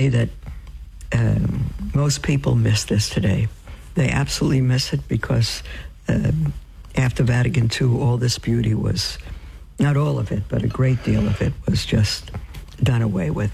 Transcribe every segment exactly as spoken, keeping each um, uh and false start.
say that um, most people miss this today. They absolutely miss it because um, after Vatican two, all this beauty was, not all of it, but a great deal of it was just done away with.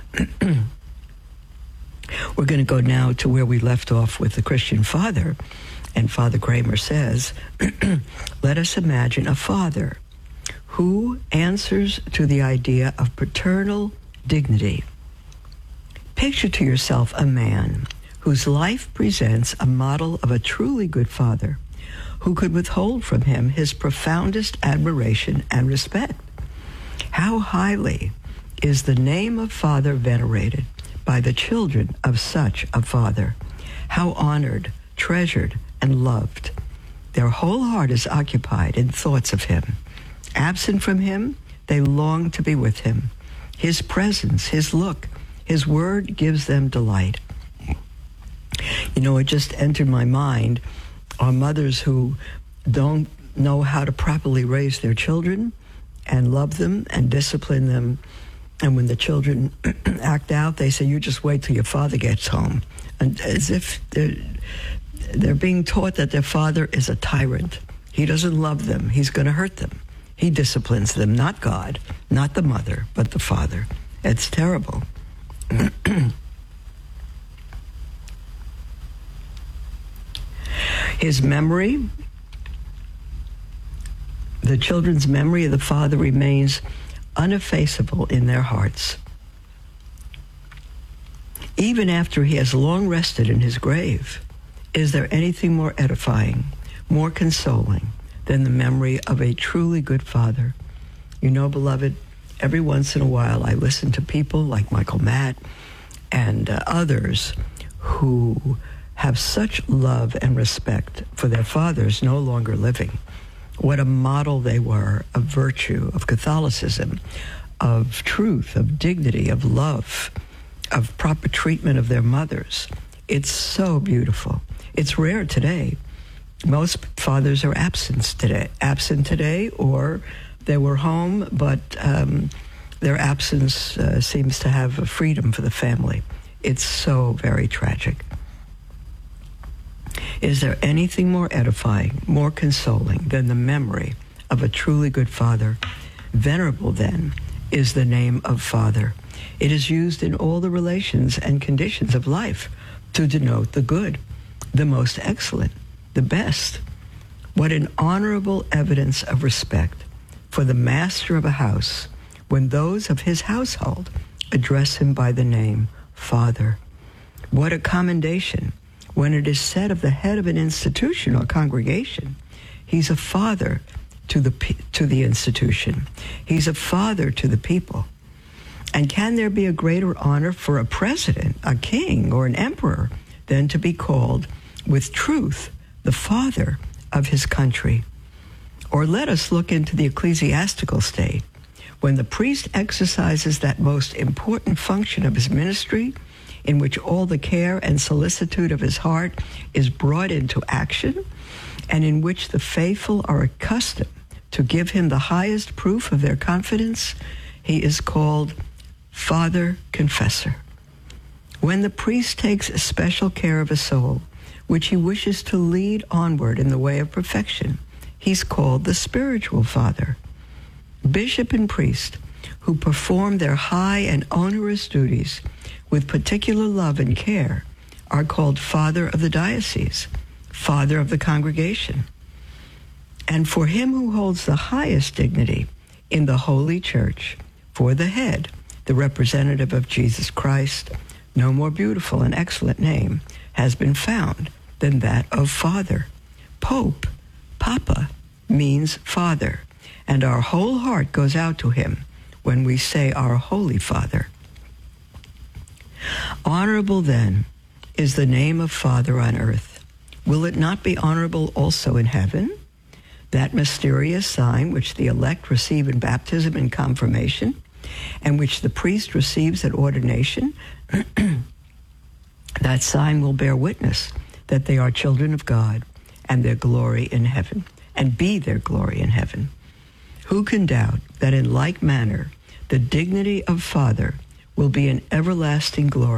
We're going to go now to where we left off with the Christian Father. And Father Kramer says, let us imagine a father who answers to the idea of paternal dignity. Picture to yourself a man whose life presents a model of a truly good father who could withhold from him his profoundest admiration and respect. How highly is the name of Father venerated by the children of such a father. How honored, treasured, and loved. Their whole heart is occupied in thoughts of him. Absent from him, they long to be with him. His presence, his look, his word gives them delight. You know, it just entered my mind are mothers who don't know how to properly raise their children and love them and discipline them. And when the children act out, they say, you just wait till your father gets home. And as if they're, they're being taught that their father is a tyrant. He doesn't love them. He's going to hurt them. He disciplines them, not God, not the mother, but the father. It's terrible. His memory, the children's memory of the father remains uneffaceable in their hearts. Even after he has long rested in his grave, is there anything more edifying, more consoling than the memory of a truly good father? You know, beloved, every once in a while I listen to people like Michael Matt and uh, others who have such love and respect for their fathers no longer living. What a model they were of virtue, of Catholicism, of truth, of dignity, of love, of proper treatment of their mothers. It's so beautiful. It's rare today. Most fathers are absent today, absent today, or they were home, but um, their absence uh, seems to have a freedom for the family. It's so very tragic. Is there anything more edifying, more consoling than the memory of a truly good father? Venerable, then, is the name of Father. It is used in all the relations and conditions of life to denote the good, the most excellent, the best. What an honorable evidence of respect for the master of a house when those of his household address him by the name Father. What a commendation when it is said of the head of an institution or congregation, he's a father to the to the institution. He's a father to the people. And can there be a greater honor for a president, a king, or an emperor than to be called with truth the father of his country? Or let us look into the ecclesiastical state. When the priest exercises that most important function of his ministry, in which all the care and solicitude of his heart is brought into action, and in which the faithful are accustomed to give him the highest proof of their confidence, he is called Father Confessor. When the priest takes special care of a soul, which he wishes to lead onward in the way of perfection, he's called the Spiritual Father. Bishop and priest, who perform their high and onerous duties with particular love and care, are called Father of the Diocese, Father of the Congregation. And for him who holds the highest dignity in the Holy Church, for the head, the representative of Jesus Christ, no more beautiful and excellent name has been found than that of Father. Pope, Papa, means Father, and our whole heart goes out to him when we say our Holy Father. Honorable, then, is the name of Father on earth. Will it not be honorable also in heaven? That mysterious sign which the elect receive in baptism and confirmation, and which the priest receives at ordination, that sign will bear witness that they are children of God and their glory in heaven, and be their glory in heaven. Who can doubt that in like manner the dignity of Father will be an everlasting glory